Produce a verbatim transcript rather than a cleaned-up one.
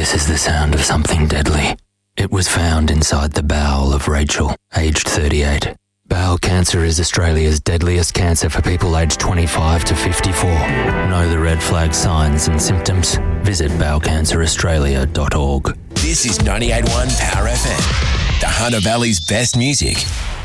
This is the sound of something deadly. It was found inside the bowel of Rachel, aged thirty-eight. Bowel cancer is Australia's deadliest cancer for people aged twenty-five to fifty-four. Know the red flag signs and symptoms? Visit bowel cancer australia dot org. This is ninety-eight point one Power F M, the Hunter Valley's best music.